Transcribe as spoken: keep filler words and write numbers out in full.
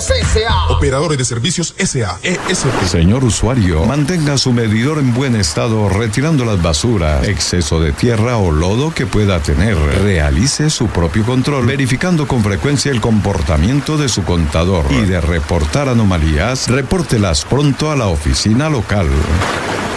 Servicios S A Operadores de Servicios S A E S P. Señor usuario, mantenga su medidor en buen estado retirando las basuras, exceso de tierra o lodo que pueda tener. Realice su propio control, verificando con frecuencia el comportamiento de su contador. Y de reportar anomalías, repórtelas pronto a la oficina local.